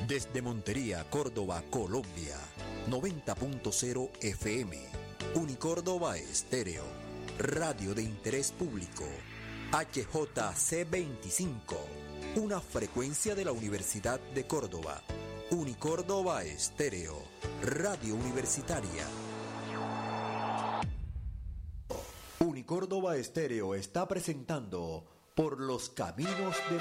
Desde Montería, Córdoba, Colombia, 90.0 FM. Unicórdoba Estéreo, radio de interés público. HJC25, una frecuencia de la Universidad de Córdoba. Unicórdoba Estéreo, radio universitaria. Unicórdoba Estéreo está presentando Por los Caminos de